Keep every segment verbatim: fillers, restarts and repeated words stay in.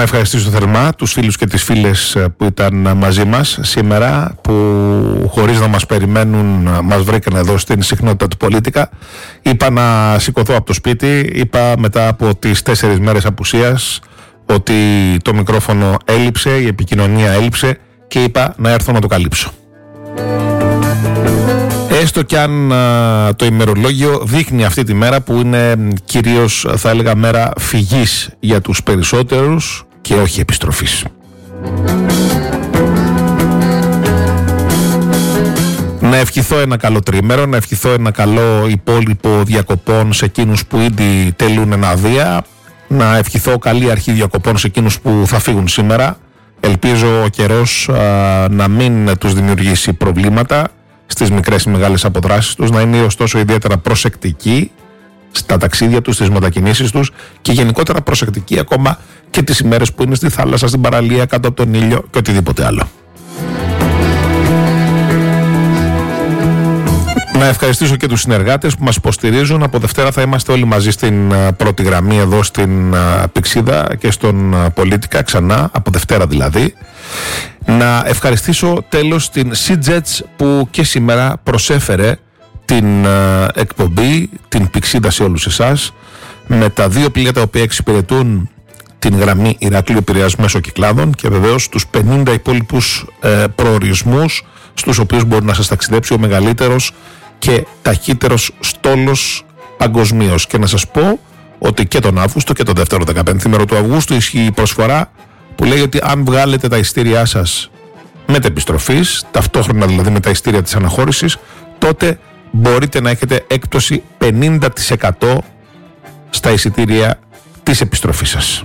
ευχαριστήσω θερμά τους φίλους και τις φίλες που ήταν μαζί μας σήμερα, που χωρίς να μας περιμένουν μας βρήκαν εδώ στην συχνότητα του Πολίτικα. Είπα να σηκωθώ από το σπίτι, είπα μετά από τις τέσσερις μέρες απουσίας ότι το μικρόφωνο έλειψε, η επικοινωνία έλειψε και είπα να έρθω να το καλύψω. Έστω κι αν α, το ημερολόγιο δείχνει αυτή τη μέρα, που είναι κυρίως, θα έλεγα, μέρα φυγής για τους περισσότερους και όχι επιστροφής. Να ευχηθώ ένα καλό τρίμερο, να ευχηθώ ένα καλό υπόλοιπο διακοπών σε εκείνους που ήδη τελούν εναδεία, να ευχηθώ καλή αρχή διακοπών σε εκείνους που θα φύγουν σήμερα. Ελπίζω ο καιρός α, να μην τους δημιουργήσει προβλήματα στις μικρές ή μεγάλες αποδράσεις τους, να είναι ωστόσο ιδιαίτερα προσεκτικοί στα ταξίδια τους, στις μετακινήσεις τους και γενικότερα προσεκτικοί ακόμα και τις ημέρες που είναι στη θάλασσα, στην παραλία, κάτω από τον ήλιο και οτιδήποτε άλλο. Να ευχαριστήσω και τους συνεργάτες που μας υποστηρίζουν. Από Δευτέρα θα είμαστε όλοι μαζί στην πρώτη γραμμή εδώ στην Πυξίδα και στον Πολίτικα, ξανά από Δευτέρα δηλαδή. Να ευχαριστήσω τέλος την Seajets που και σήμερα προσέφερε την εκπομπή, την Πυξίδα σε όλους εσάς, με τα δύο πλοία τα οποία εξυπηρετούν την γραμμή Ηράκλειο Πειραιάς μέσω Κυκλάδων και βεβαίως τους πενήντα υπόλοιπους ε, προορισμούς στους οποίους μπορεί να σας ταξιδέψει ο μεγαλύτερος και ταχύτερος στόλος παγκοσμίως. Και να σας πω ότι και τον Αύγουστο και τον δεύτερο δεκαπένθημερο του Αυγούστου ισχύει η προσφορά που λέει ότι αν βγάλετε τα ειστήριά σας μετεπιστροφής, ταυτόχρονα δηλαδή με τα ειστήρια της αναχώρησης, τότε μπορείτε να έχετε έκπτωση πενήντα τοις εκατό στα εισιτήρια της επιστροφής σας.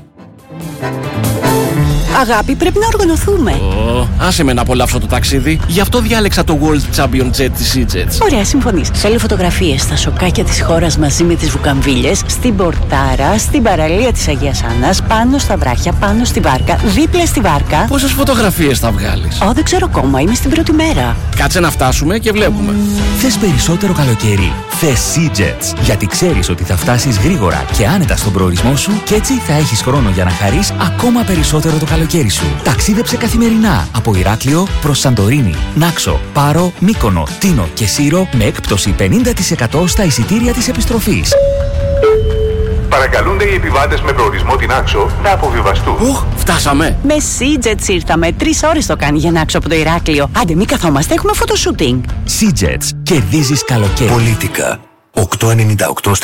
Αγάπη, πρέπει να οργανωθούμε. Oh, άσε με να απολαύσω το ταξίδι. Γι' αυτό διάλεξα το World Champion Jet της Seajets. Ωραία, συμφωνείς. Θέλω φωτογραφίες στα σοκάκια της χώρας μαζί με τις βουκαμβίλες, στην πορτάρα, στην παραλία της Αγίας Άννας, πάνω στα βράχια, πάνω στη βάρκα, δίπλα στη βάρκα. Πόσες φωτογραφίες θα βγάλεις? Ω, δεν ξέρω ακόμα, είμαι στην πρώτη μέρα. Κάτσε να φτάσουμε και βλέπουμε. Θες περισσότερο καλοκαίρι? Θες Seajets, γιατί ξέρεις ότι θα φτάσεις γρήγορα και άνετα στον προορισμό σου και έτσι θα έχεις χρόνο για να χαρείς ακόμα περισσότερο το καλοκαίρι σου. Ταξίδεψε καθημερινά από Ηράκλειο προς Σαντορίνη, Νάξο, Πάρο, Μύκονο, Τίνο και Σύρο με έκπτωση πενήντα τοις εκατό στα εισιτήρια της επιστροφής. Παρακαλούνται οι επιβάτες με προορισμό την Νάξο να αποβιβαστούν. Οχ, φτάσαμε. Με Seajets ήρθαμε. Τρεις ώρες το κάνει για Νάξο από το Ηράκλειο. Άντε, μη καθόμαστε, έχουμε φωτοσούτινγκ. Seajets, κερδίζεις καλοκαίρι. Πολίτικα οκτακόσια ενενήντα οκτώ